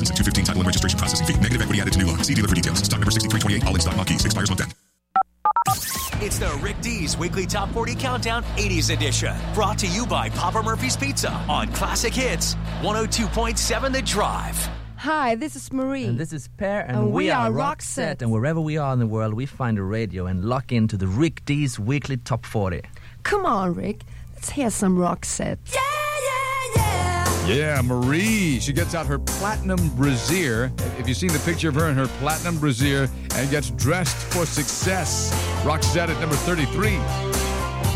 license and 215 title and registration processing fee. Negative equity added to new law. See dealer for details. Stock number 6328. All in stock. Marquis. Expires month end. It's the Rick D's Weekly Top 40 Countdown 80s edition. Brought to you by Papa Murphy's Pizza on Classic Hits 102.7 The Drive. Hi, this is Marie. And this is Per, and we are Roxette. And wherever we are in the world, we find a radio and lock into the Rick D's Weekly Top 40. Come on, Rick. Let's hear some Roxette. Yeah, yeah, yeah. Yeah, Marie. She gets out her platinum brassiere. If you've seen the picture of her in her platinum brassiere and gets dressed for success. Roxette at number 33.